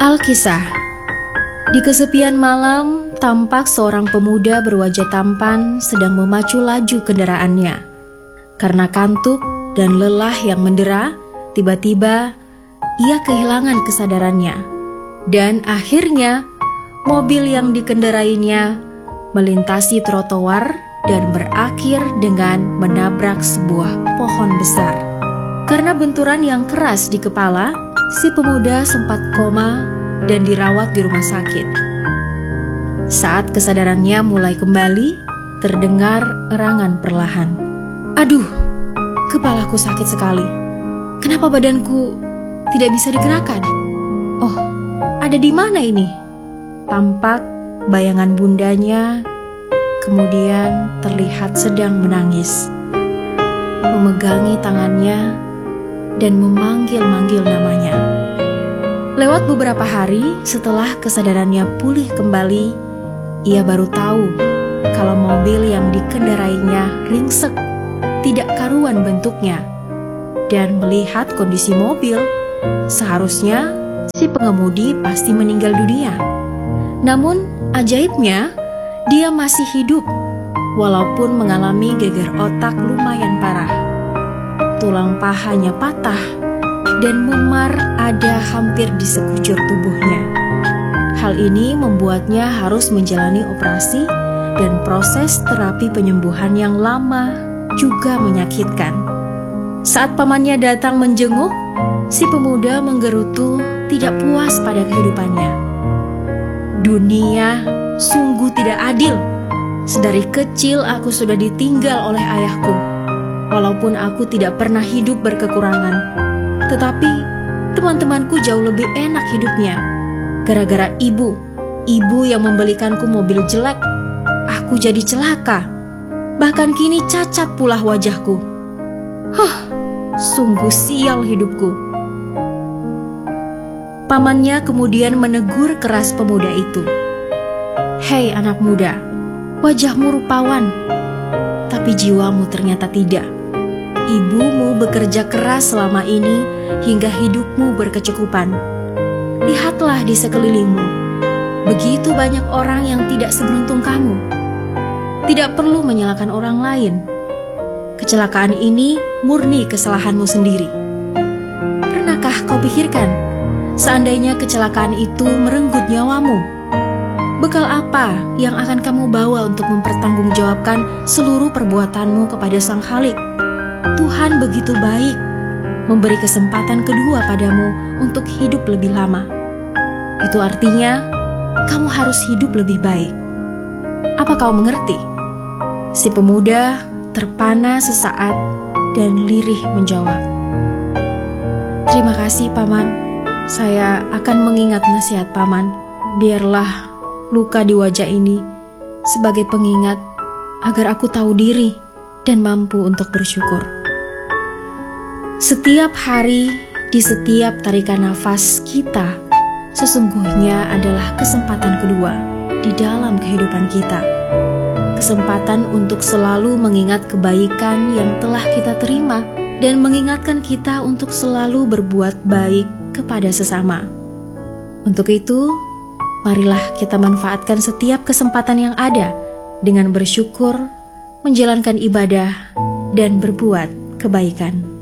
Alkisah. Di kesepian malam, tampak seorang pemuda berwajah tampan sedang memacu laju kendaraannya. Karena kantuk dan lelah yang mendera, tiba-tiba ia kehilangan kesadarannya. Dan akhirnya, mobil yang dikendarainya melintasi trotoar dan berakhir dengan menabrak sebuah pohon besar. Karena benturan yang keras di kepala, si pemuda sempat koma dan dirawat di rumah sakit. Saat kesadarannya mulai kembali, terdengar erangan perlahan. "Aduh, kepalaku sakit sekali. Kenapa badanku tidak bisa digerakkan? Oh, ada di mana ini?" Tampak bayangan bundanya, kemudian terlihat sedang menangis, memegangi tangannya dan memanggil-manggil namanya. Lewat beberapa hari setelah kesadarannya pulih kembali, ia baru tahu kalau mobil yang dikendarainya ringsek, tidak karuan bentuknya. Dan melihat kondisi mobil, seharusnya si pengemudi pasti meninggal dunia. Namun ajaibnya, dia masih hidup walaupun mengalami geger otak lumayan parah. Tulang pahanya patah dan memar ada hampir di sekujur tubuhnya. Hal ini membuatnya harus menjalani operasi dan proses terapi penyembuhan yang lama juga menyakitkan. Saat pamannya datang menjenguk, si pemuda menggerutu tidak puas pada kehidupannya. "Dunia sungguh tidak adil. Sedari kecil aku sudah ditinggal oleh ayahku. Walaupun aku tidak pernah hidup berkekurangan, tetapi teman-temanku jauh lebih enak hidupnya. Gara-gara ibu yang membelikanku mobil jelek, aku jadi celaka. Bahkan kini cacat pula wajahku. Sungguh sial hidupku." Pamannya kemudian menegur keras pemuda itu. "Hei anak muda, wajahmu rupawan, tapi jiwamu ternyata tidak. Ibumu bekerja keras selama ini hingga hidupmu berkecukupan. Lihatlah di sekelilingmu, begitu banyak orang yang tidak seberuntung kamu. Tidak perlu menyalahkan orang lain. Kecelakaan ini murni kesalahanmu sendiri. Pernahkah kau pikirkan, seandainya kecelakaan itu merenggut nyawamu? Bekal apa yang akan kamu bawa untuk mempertanggungjawabkan seluruh perbuatanmu kepada Sang Khalik? Tuhan begitu baik, memberi kesempatan kedua padamu untuk hidup lebih lama. Itu artinya kamu harus hidup lebih baik. Apa kau mengerti?" Si pemuda terpana sesaat dan lirih menjawab, "Terima kasih paman, saya akan mengingat nasihat paman. Biarlah luka di wajah ini sebagai pengingat agar aku tahu diri dan mampu untuk bersyukur." Setiap hari, di setiap tarikan nafas kita, sesungguhnya adalah kesempatan kedua di dalam kehidupan kita. Kesempatan untuk selalu mengingat kebaikan yang telah kita terima dan mengingatkan kita untuk selalu berbuat baik kepada sesama. Untuk itu, marilah kita manfaatkan setiap kesempatan yang ada dengan bersyukur, menjalankan ibadah, dan berbuat kebaikan.